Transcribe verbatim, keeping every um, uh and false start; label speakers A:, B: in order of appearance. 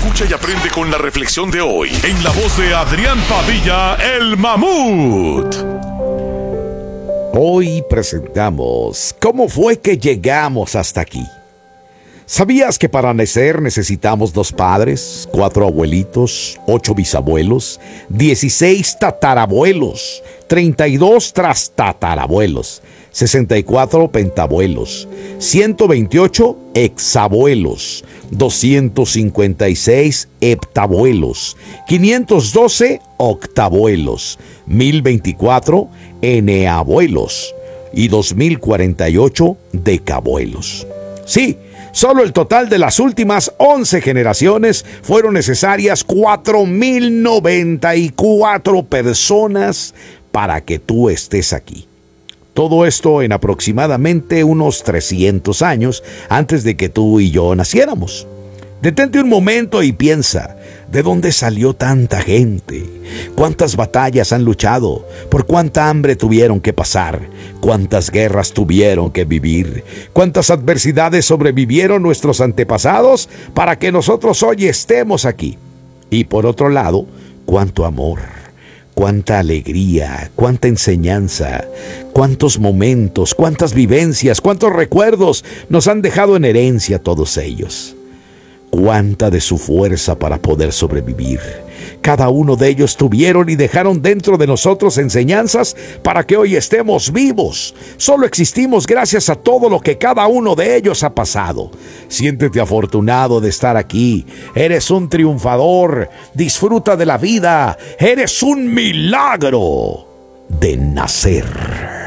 A: Escucha y aprende con la reflexión de hoy, en la voz de Adrián Padilla, el Mamut.
B: Hoy presentamos ¿Cómo fue que llegamos hasta aquí? ¿Sabías que para nacer necesitamos dos padres, cuatro abuelitos, ocho bisabuelos, dieciséis tatarabuelos, treinta y dos trastatarabuelos, sesenta y cuatro pentabuelos, ciento veintiocho exabuelos, doscientos cincuenta y seis heptabuelos, quinientos doce octabuelos, mil veinticuatro eneabuelos y dos mil cuarenta y ocho decabuelos? Sí, solo el total de las últimas once generaciones fueron necesarias cuatro mil noventa y cuatro personas para que tú estés aquí. Todo esto en aproximadamente unos trescientos años antes de que tú y yo naciéramos. Detente un momento y piensa, ¿de dónde salió tanta gente? ¿Cuántas batallas han luchado? ¿Por cuánta hambre tuvieron que pasar? ¿Cuántas guerras tuvieron que vivir? ¿Cuántas adversidades sobrevivieron nuestros antepasados para que nosotros hoy estemos aquí? Y por otro lado, ¿cuánto amor? Cuánta alegría, cuánta enseñanza, cuántos momentos, cuántas vivencias, cuántos recuerdos nos han dejado en herencia todos ellos. Cuánta de su fuerza para poder sobrevivir. Cada uno de ellos tuvieron y dejaron dentro de nosotros enseñanzas para que hoy estemos vivos. Solo existimos gracias a todo lo que cada uno de ellos ha pasado. Siéntete afortunado de estar aquí. Eres un triunfador. Disfruta de la vida. Eres un milagro de nacer.